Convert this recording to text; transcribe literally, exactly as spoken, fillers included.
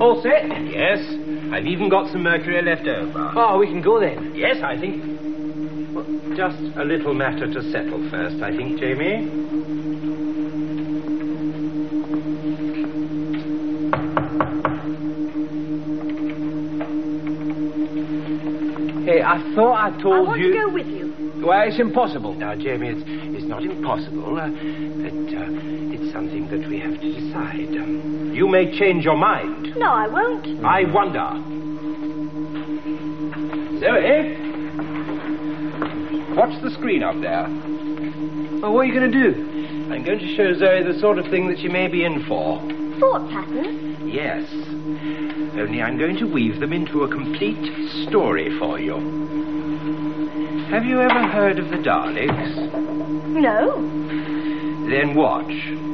All set? Yes. I've even got some mercury left over. Oh, we can go then. Yes, I think... Well, just a little matter to settle first, I think, Jamie. Hey, I thought I told you... I want you... to go with you. Well, it's impossible. Now, Jamie, it's, it's not impossible. Uh, it, uh, it's something that we have to decide. Um, you may change your mind. No, I won't. I wonder. Zoe? Watch the screen up there. Well, what are you going to do? I'm going to show Zoe the sort of thing that she may be in for. Thought patterns? Yes. Only I'm going to weave them into a complete story for you. Have you ever heard of the Daleks? No. Then watch.